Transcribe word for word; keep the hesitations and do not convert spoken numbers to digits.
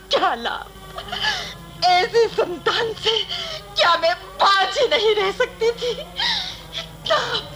क्या लाभ? ऐसी संतान से क्या मैं बाजी नहीं रह सकती थी? इतना